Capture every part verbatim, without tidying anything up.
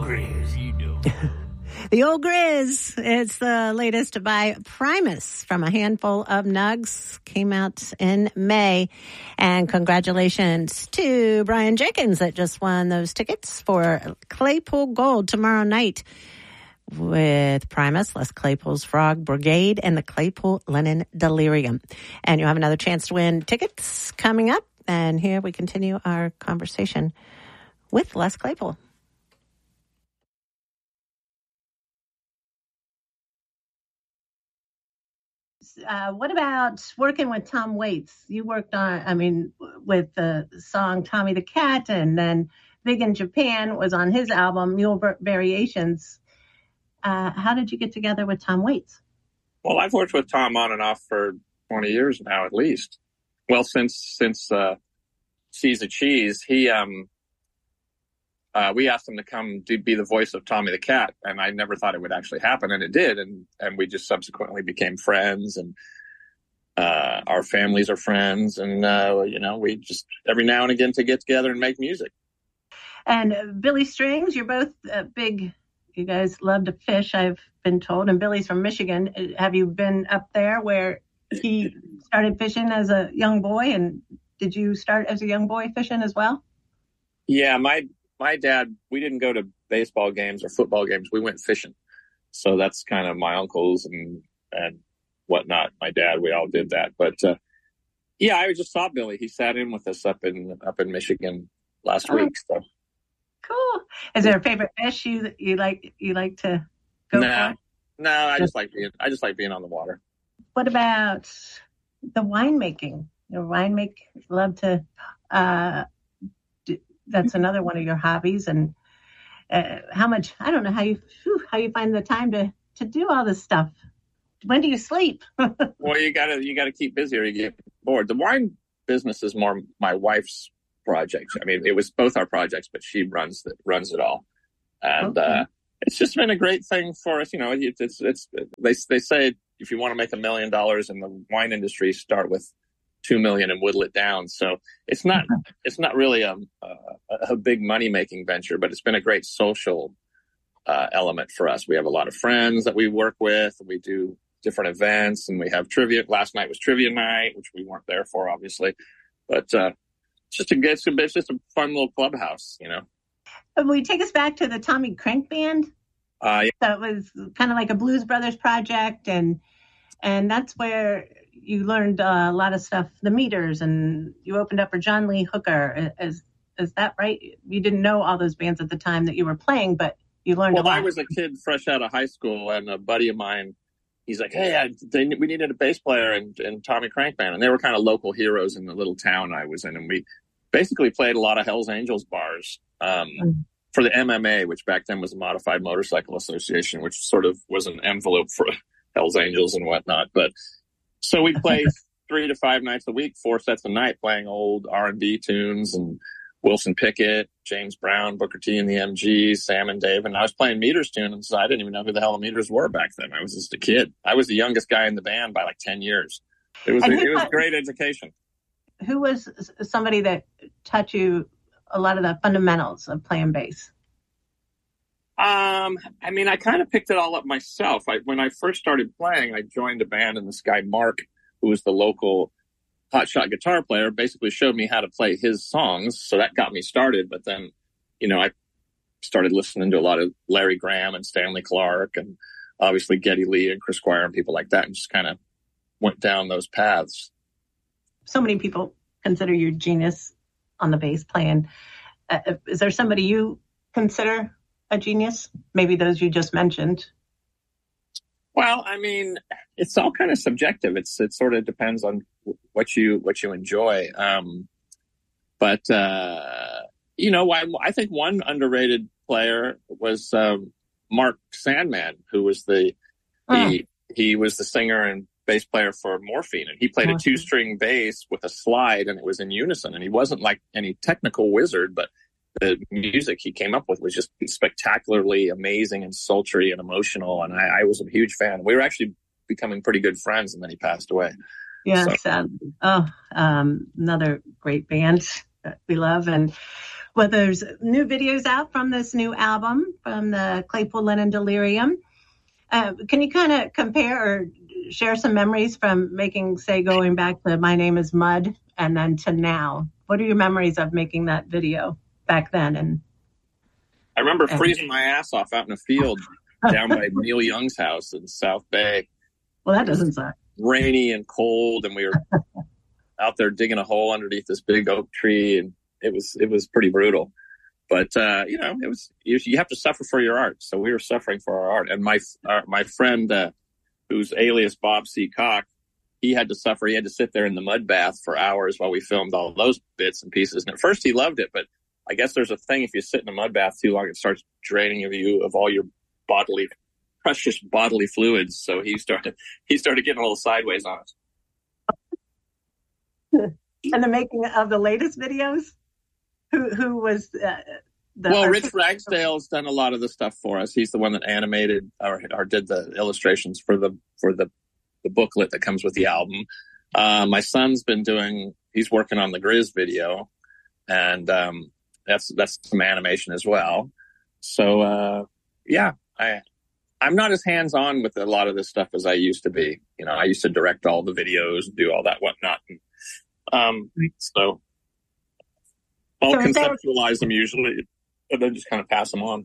Grizz, you know. The Old Grizz. It's the latest by Primus from A Handful of Nugs. Came out in May. And congratulations to Brian Jenkins that just won those tickets for Claypool Gold tomorrow night with Primus, Les Claypool's Frog Brigade, and the Claypool Lennon Delirium. And you'll have another chance to win tickets coming up. And here we continue our conversation with Les Claypool. Uh, what about working with Tom Waits? You worked on, I mean, with the song Tommy the Cat, and then Big in Japan was on his album, Mule Variations. Uh, how did you get together with Tom Waits? Well, I've worked with Tom on and off for twenty years now, at least. Well, since since uh, Seas of Cheese, he um, uh, we asked him to come to be the voice of Tommy the Cat, and I never thought it would actually happen, and it did, and and we just subsequently became friends, and uh, our families are friends, and uh, you know, we just every now and again to get together and make music. And uh, Billy Strings, you're both uh, big. You guys love to fish, I've been told, and Billy's from Michigan. Have you been up there where he started fishing as a young boy, and did you start as a young boy fishing as well? Yeah, my my dad, we didn't go to baseball games or football games. We went fishing. So that's kind of my uncles and and whatnot. My dad, we all did that. But uh, yeah, I just saw Billy. He sat in with us up in up in Michigan last oh. week. So cool. Is there a favorite fish you you like you like to go no, for? No, I just like being I just like being on the water. What about the winemaking? You know, winemaking, love to. Uh, do, that's another one of your hobbies. And uh, how much? I don't know how you whew, how you find the time to to do all this stuff. When do you sleep? Well, you gotta you gotta keep busy or you get bored. The wine business is more my wife's project. I mean, it was both our projects, but she runs the, runs it all, and okay. uh, it's just been a great thing for us. You know, it's it's, it's they they say if you want to make a million dollars in the wine industry, start with two million and whittle it down. So it's not it's not really a a, a big money making venture, but it's been a great social uh, element for us. We have a lot of friends that we work with. We do different events, and we have trivia. Last night was trivia night, which we weren't there for, obviously, but. Uh, It's just a good, it's just a fun little clubhouse, you know. Will you take us back to the Tommy Crank Band? Uh, yeah. So it was kind of like a Blues Brothers project, and and that's where you learned uh, a lot of stuff, the meters, and you opened up for John Lee Hooker. Is is that right? You didn't know all those bands at the time that you were playing, but you learned well, a lot. I was a kid fresh out of high school, and a buddy of mine, he's like, hey, I, they, we needed a bass player in, in Tommy Crank Band. And they were kind of local heroes in the little town I was in. And we basically played a lot of Hells Angels bars um, mm. for the M M A, which back then was the Modified Motorcycle Association, which sort of was an envelope for Hells Angels and whatnot. But so we played three to five nights a week, four sets a night, playing old R and B tunes and Wilson Pickett, James Brown, Booker T and the M Gs, Sam and Dave. And I was playing Meters tunes, and so I didn't even know who the hell the Meters were back then. I was just a kid. I was the youngest guy in the band by like ten years. It was, a, it was a great education. Who was somebody that taught you a lot of the fundamentals of playing bass? Um, I mean, I kind of picked it all up myself. I, when I first started playing, I joined a band, and this guy, Mark, who was the local hotshot guitar player, basically showed me how to play his songs. So that got me started. But then, you know, I started listening to a lot of Larry Graham and Stanley Clarke and obviously Geddy Lee and Chris Squire and people like that, and just kind of went down those paths. So many people consider you genius on the bass playing. Uh, is there somebody you consider a genius? Maybe those you just mentioned. Well, I mean, it's all kind of subjective. It's it sort of depends on what you what you enjoy. Um, but uh, you know, I, I think one underrated player was um, Mark Sandman, who was the oh. he he was the singer and bass player for Morphine, and he played a two string bass with a slide, and it was in unison. And he wasn't like any technical wizard, but the music he came up with was just spectacularly amazing and sultry and emotional. And I, I was a huge fan. We were actually becoming pretty good friends, and then he passed away. Yes. So. Um, oh, um, another great band that we love. And Well, there's new videos out from this new album from the Claypool Lennon Delirium. Uh, can you kind of compare or share some memories from making, say, going back to My Name is Mud and then to now? What are your memories of making that video back then? And I remember and, freezing my ass off out in a field down by Neil Young's house in South Bay. Well, that doesn't suck. Rainy and cold, and we were out there digging a hole underneath this big oak tree, and it was it was pretty brutal. But uh, you know, it was you, you have to suffer for your art. So we were suffering for our art. And my uh, my friend, uh, who's alias Bob C. Cock, he had to suffer. He had to sit there in the mud bath for hours while we filmed all those bits and pieces. And at first, he loved it, but I guess there's a thing: if you sit in a mud bath too long, it starts draining of you of all your bodily, precious bodily fluids. So he started he started getting a little sideways on it. And the making of the latest videos. Who who was uh, the well? Rich Ragsdale's done a lot of the stuff for us. He's the one that animated or, or did the illustrations for the for the, the booklet that comes with the album. Uh, my son's been doing. He's working on the Grizz video, and um, that's that's some animation as well. So uh, yeah, I I'm not as hands on with a lot of this stuff as I used to be. You know, I used to direct all the videos, and do all that whatnot. And, um, so. I'll so conceptualize there, them usually, and then just kind of pass them on.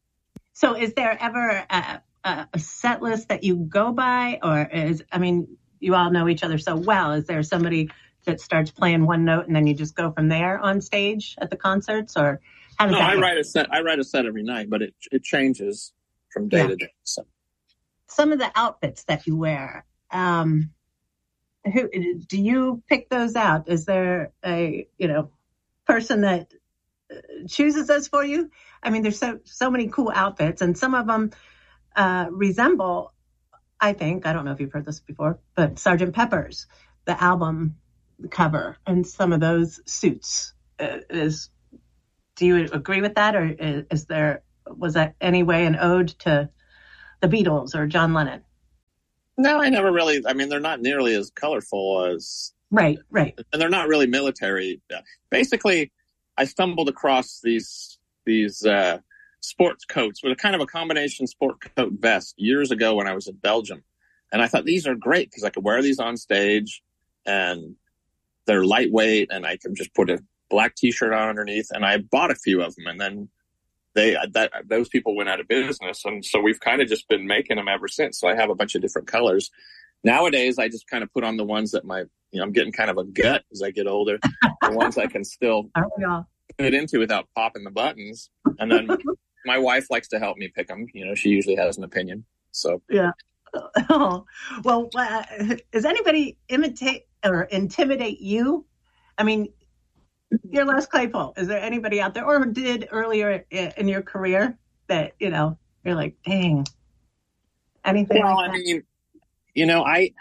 So is there ever a, a, a set list that you go by? Or is, I mean, you all know each other so well. Is there somebody that starts playing one note and then you just go from there on stage at the concerts? Or how does no, that I work? write a set. I write a set every night, but it it changes from day yeah. to day. So. Some of the outfits that you wear, um, who do you pick those out? Is there a, you know, person that chooses those for you? I mean, there's so so many cool outfits, and some of them uh, resemble, I think, I don't know if you've heard this before, but Sergeant Pepper's, the album cover, and some of those suits. Uh, is do you agree with that, or is, is there was that any way an ode to the Beatles or John Lennon? No, I never really. I mean, they're not nearly as colorful as. Right, right. And they're not really military. Basically, I stumbled across these these uh, sports coats with a kind of a combination sport coat vest years ago when I was in Belgium. And I thought, these are great because I could wear these on stage and they're lightweight and I can just put a black T-shirt on underneath. And I bought a few of them, and then they that those people went out of business. And so we've kind of just been making them ever since. So I have a bunch of different colors. Nowadays, I just kind of put on the ones that my, you know, I'm getting kind of a gut as I get older. The ones I can still fit into without popping the buttons. And then my wife likes to help me pick them. You know, she usually has an opinion. So yeah. Oh, well, uh, does anybody imitate or intimidate you? I mean, you're Les Claypool. Is there anybody out there, or did earlier in your career that, you know, you're like, dang, anything? Well, like that? I mean. You know, I,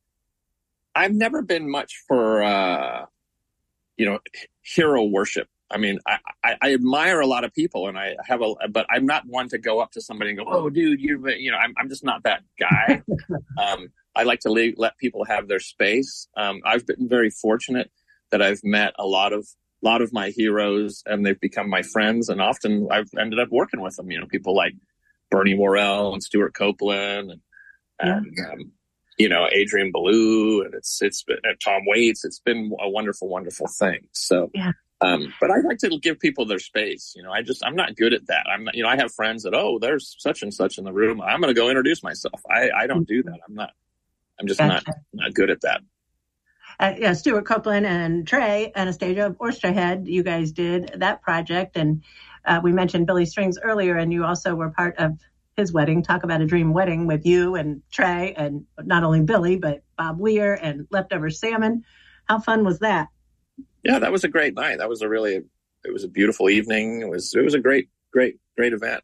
I've never been much for, uh, you know, hero worship. I mean, I, I, I admire a lot of people, and I have a, but I'm not one to go up to somebody and go, "Oh, dude, you," you know, I'm, I'm just not that guy. um, I like to leave, let people have their space. Um, I've been very fortunate that I've met a lot of, lot of my heroes, and they've become my friends, and often I've ended up working with them. You know, people like Bernie Worrell and Stuart Copeland, and, and yeah. um, you know, Adrian Belew, and it's, it's been uh, Tom Waits. It's been a wonderful, wonderful thing. So, yeah. um, but I like to give people their space. You know, I just, I'm not good at that. I'm not, you know, I have friends that, oh, there's such and such in the room. I'm going to go introduce myself. I, I don't do that. I'm not, I'm just gotcha. not, not good at that. Uh, yeah, Stuart Copeland and Trey Anastasia of Oysterhead, you guys did that project. And uh, we mentioned Billy Strings earlier, and you also were part of his wedding. Talk about a dream wedding with you and Trey, and not only Billy, but Bob Weir and Leftover Salmon. How fun was that? Yeah, that was a great night. That was a really, it was a beautiful evening. It was, it was a great, great, great event.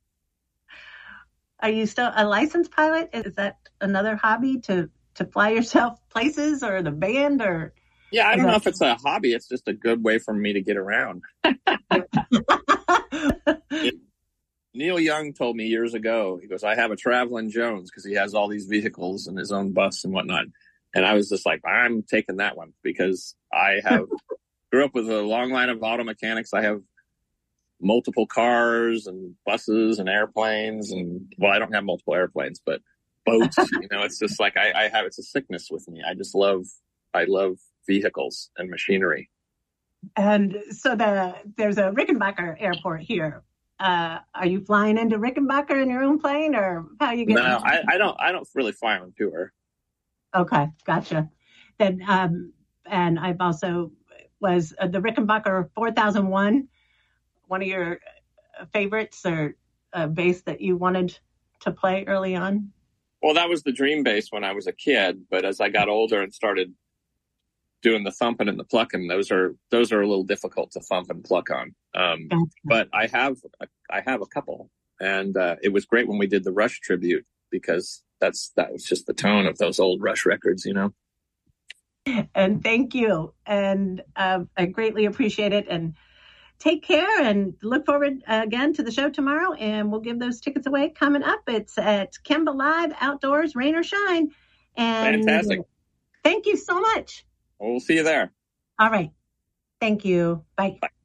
Are you still a licensed pilot? Is that another hobby to, to fly yourself places, or the band, or? Yeah, I don't that... know if it's a hobby. It's just a good way for me to get around. it, Neil Young told me years ago, he goes, I have a traveling Jones, because he has all these vehicles and his own bus and whatnot. And I was just like, I'm taking that one, because I have grew up with a long line of auto mechanics. I have multiple cars and buses and airplanes. And well, I don't have multiple airplanes, but boats, you know, it's just like I, I have, it's a sickness with me. I just love, I love vehicles and machinery. And so the there's a Rickenbacker airport here. Uh, are you flying into Rickenbacker in your own plane, or how are you getting? No, I, I don't. I don't really fly on tour. Okay, gotcha. Then, um, and I've also was uh, the Rickenbacker four thousand one one of your favorites or a bass that you wanted to play early on? Well, that was the dream bass when I was a kid, but as I got older and started doing the thumping and the plucking, those are those are a little difficult to thump and pluck on. Um, gotcha. But I have I have a couple, and uh, it was great when we did the Rush tribute because that's that was just the tone of those old Rush records, you know. And thank you, and uh, I greatly appreciate it. And take care, and look forward uh, again to the show tomorrow. And we'll give those tickets away coming up. It's at Kemba Live Outdoors, rain or shine. And fantastic. Thank you so much. Well, we'll see you there. All right. Thank you. Bye. Bye.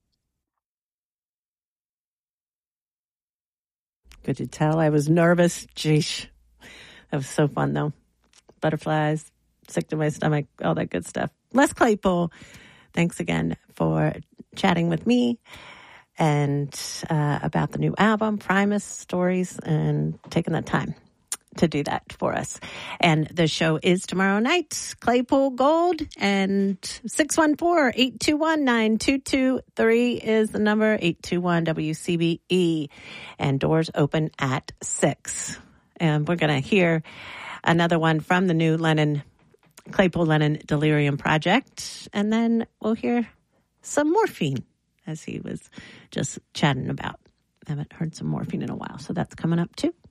Could you tell I was nervous? Jeesh. That was so fun, though. Butterflies, sick to my stomach, all that good stuff. Les Claypool, thanks again for chatting with me and uh, about the new album, Primus Stories, and taking that time to do that for us. And the show is tomorrow night. Claypool Gold, and six one four, eight two one, nine two two three is the number, eight two one W C B E, and doors open at six. And we're going to hear another one from the new Lennon, Claypool Lennon Delirium Project, and then we'll hear some Morphine, as he was just chatting about. I haven't heard some Morphine in a while, so that's coming up too.